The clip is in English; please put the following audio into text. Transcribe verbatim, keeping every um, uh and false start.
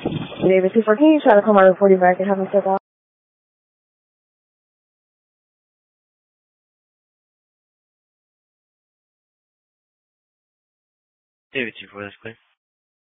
David two fourteen, try to come out of forty back and have him step out. David two four, that's clear.